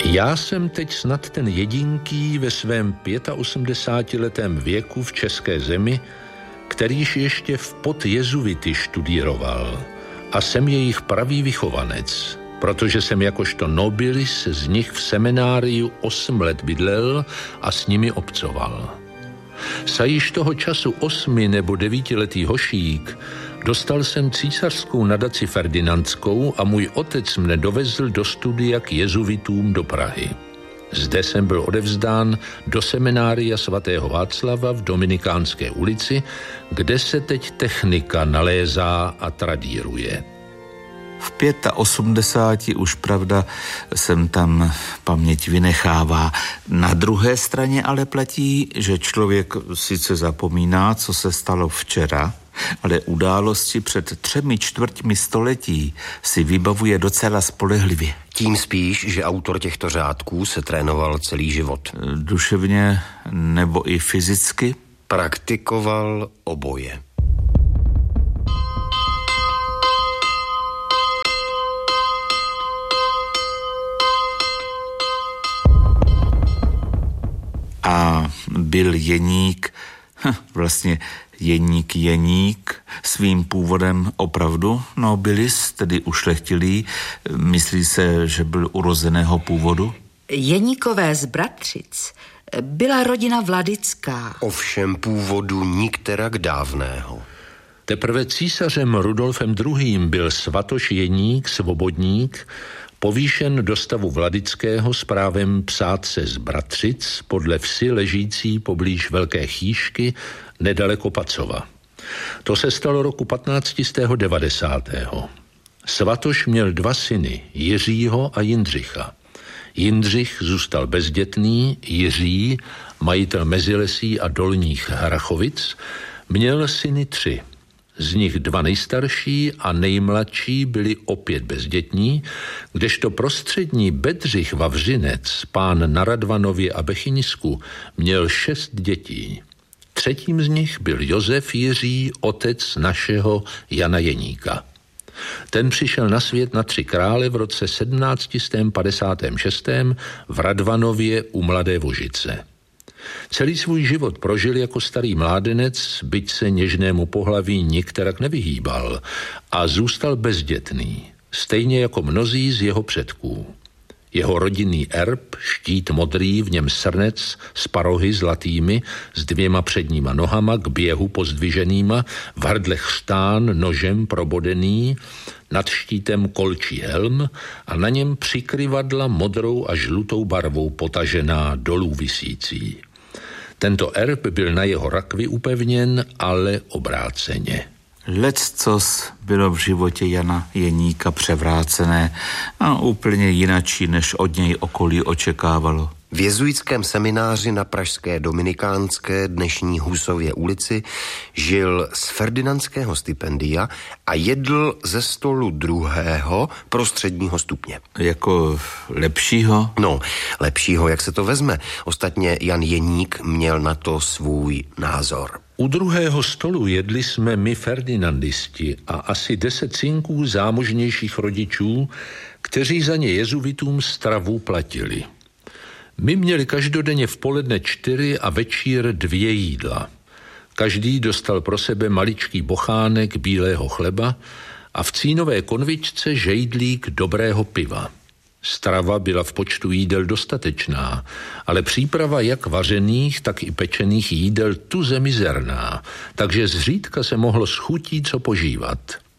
Já jsem teď snad ten jedinký ve svém 85letém věku v české zemi, kterýž ještě v podjezuvity študíroval a jsem jejich pravý vychovanec, protože jsem jakožto nobilis z nich v semináriu 8 let bydlel a s nimi obcoval. Sa již toho času 8 nebo 9letý hošík dostal jsem císařskou nadaci Ferdinandskou a můj otec mne dovezl do studia k jezuvitům do Prahy. Zde jsem byl odevzdán do seminária svatého Václava v Dominikánské ulici, kde se teď technika nalézá a tradíruje. V 85 už, pravda, jsem tam paměť vynechává. Na druhé straně ale platí, že člověk sice zapomíná, co se stalo včera, ale události před 3/4 století si vybavuje docela spolehlivě. Tím spíš, že autor těchto řádků se trénoval celý život. Duševně nebo i fyzicky? Praktikoval oboje. A byl Jeník, vlastně Jeník, svým původem opravdu nobilis, tedy ušlechtilý, myslí se, že byl urozeného původu? Jeníkové z Bratřic byla rodina vladická. Ovšem původu nikterak dávného. Teprve císařem Rudolfem II. Byl Svatoš Jeník, svobodník, povýšen do stavu vladického s právem psát se z Bratřic podle vsi ležící poblíž Velké Chýšky nedaleko Pacova. To se stalo roku 1590. Svatoš měl 2 syny, Jiřího a Jindřicha. Jindřich zůstal bezdětný, Jiří, majitel Mezilesí a Dolních Hrachovic, měl syny 3. Z nich 2 nejstarší a nejmladší byli opět bezdětní, kdežto prostřední Bedřich Vavřinec, pán na Radvanově a Bechynisku, měl 6 dětí. 3. z nich byl Josef Jiří, otec našeho Jana Jeníka. Ten přišel na svět na 3 krále v roce 1756 v Radvanově u Mladé Vožice. Celý svůj život prožil jako starý mládenec, byť se něžnému pohlaví nikterak nevyhýbal a zůstal bezdětný, stejně jako mnozí z jeho předků. Jeho rodinný erb, štít modrý, v něm srnec s parohy zlatými, s 2 předníma nohama k běhu pozdviženýma, v hrdle chřtán nožem probodený, nad štítem kolčí helm a na něm přikryvadla modrou a žlutou barvou potažená dolů visící. Tento erb byl na jeho rakvi upevněn, ale obráceně. Leccos bylo v životě Jana Jeníka převrácené a úplně jinačí, než od něj okolí očekávalo. V jezuitském semináři na pražské Dominikánské, dnešní Husově ulici, žil z ferdinandského stipendia a jedl ze stolu 2. prostředního stupně. Jako lepšího? No, lepšího, jak se to vezme. Ostatně Jan Jeník měl na to svůj názor. U 2. stolu jedli jsme my ferdinandisti a asi 10 synků zámožnějších rodičů, kteří za ně jezuvitům stravu platili. My měli každodenně v poledne 4 a večír 2 jídla. Každý dostal pro sebe maličký bochánek bílého chleba a v cínové konvičce žejdlík dobrého piva. Strava byla v počtu jídel dostatečná, ale příprava jak vařených, tak i pečených jídel tuze mizerná, takže zřídka se mohlo s chutí co požívat.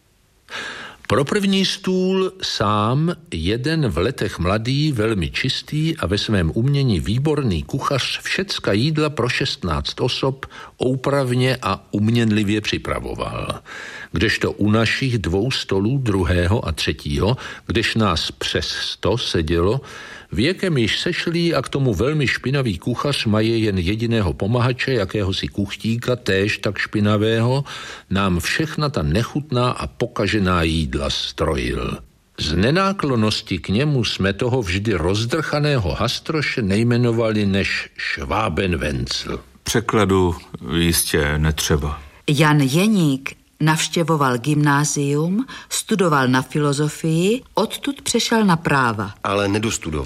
Pro první stůl sám jeden v letech mladý, velmi čistý a ve svém umění výborný kuchař všecka jídla pro 16 osob oupravně a uměnlivě připravoval. Kdežto u našich 2 stolů, 2. a 3., kdež nás přes 100 sedělo, věkem již sešlý a k tomu velmi špinavý kuchař mají jen jediného pomahače, jakéhosi kuchtíka, též tak špinavého, nám všechna ta nechutná a pokažená jídla strojil. Z nenáklonnosti k němu jsme toho vždy rozdrchaného hastroše nejmenovali než Schwabenwencel. Překladu jistě netřeba. Jan Jeník navštěvoval gymnázium, studoval na filozofii, odtud přešel na práva. Ale nedostudoval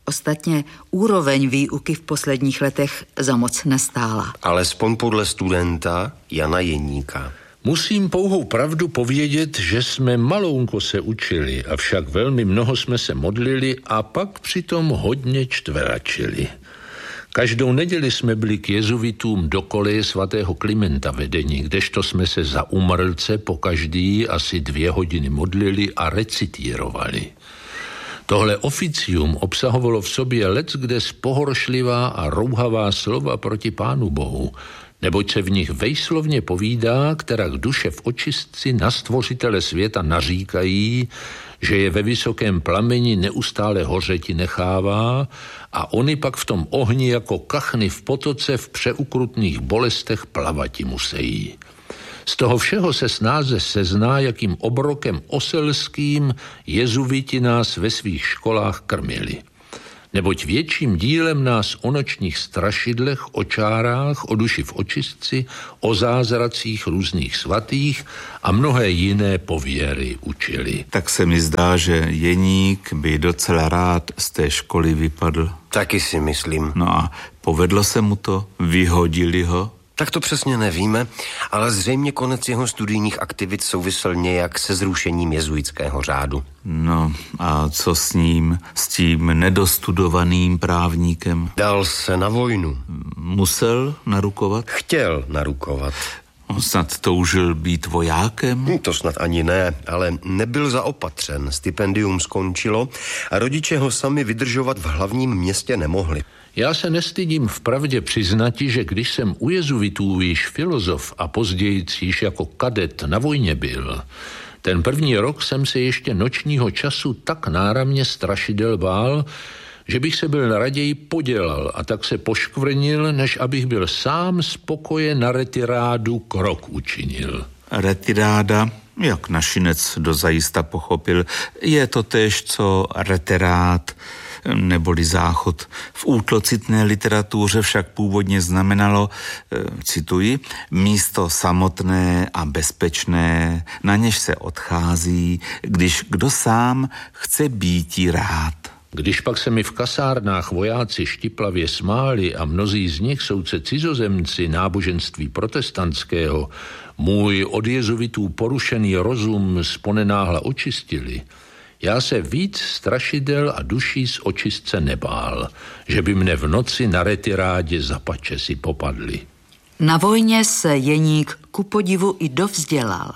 Ostatně úroveň výuky v posledních letech za moc nestála. Alespoň podle studenta Jana Jeníka. Musím pouhou pravdu povědět, že jsme malounko se učili, avšak velmi mnoho jsme se modlili a pak přitom hodně čtveračili. Každou neděli jsme byli k jezuvitům do koleje svatého Klimenta vedeni, kdežto jsme se za umrlce po každý asi 2 hodiny modlili a recitírovali. Tohle oficium obsahovalo v sobě leckdes pohoršlivá a rouhavá slova proti Pánu Bohu, neboť se v nich vejslovně povídá, kterak duše v očistci na Stvořitele světa naříkají, že je ve vysokém plameni neustále hořeti nechává a oni pak v tom ohni jako kachny v potoce v přeukrutných bolestech plavati musejí. Z toho všeho se snáze sezná, jakým obrokem oselským jezuviti nás ve svých školách krmili. Neboť větším dílem nás o nočních strašidlech, o čárách, o duši v očistci, o zázracích různých svatých a mnohé jiné pověry učili. Tak se mi zdá, že Jeník by docela rád z té školy vypadl. Taky si myslím. No a povedlo se mu to? Vyhodili ho? Tak to přesně nevíme, ale zřejmě konec jeho studijních aktivit souvisel nějak se zrušením jezuitského řádu. No a co s ním, s tím nedostudovaným právníkem? Dal se na vojnu. Musel narukovat? Chtěl narukovat. Snad toužil být vojákem? To snad ani ne, ale nebyl zaopatřen. Stipendium skončilo a rodiče ho sami vydržovat v hlavním městě nemohli. Já se nestydím vpravdě přiznati, že když jsem u jezuvitů již filozof a později již jako kadet na vojně byl, ten první rok jsem se ještě nočního času tak náramně strašidel bál, že bych se byl raději podělal a tak se poškvrnil, než abych byl sám spokoje na retirádu krok učinil. Retiráda, jak našinec dozajista pochopil, je to též co reterát, neboli záchod. V útlocitné literatuře však původně znamenalo, cituji, místo samotné a bezpečné, na něž se odchází, když kdo sám chce býti rád. Když pak se mi v kasárnách vojáci štiplavě smáli a mnozí z nich soudce cizozemci náboženství protestantského můj od jezuvitů porušený rozum sponenáhla očistili, já se víc strašidel a duší z očistce nebál, že by mne v noci na retirádě za pače si popadli. Na vojně se Jeník ku podivu i dovzdělal.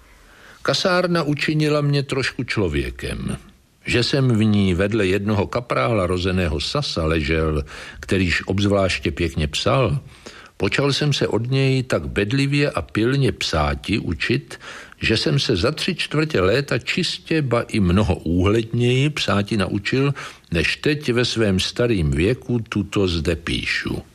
Kasárna učinila mě trošku člověkem. Že jsem v ní vedle jednoho kaprála rozeného Sasa ležel, kterýž obzvláště pěkně psal, počal jsem se od něj tak bedlivě a pilně psáti učit, že jsem se za 3/4 léta čistě, ba i mnoho úhledněji psáti naučil, než teď ve svém starým věku tuto zde píšu.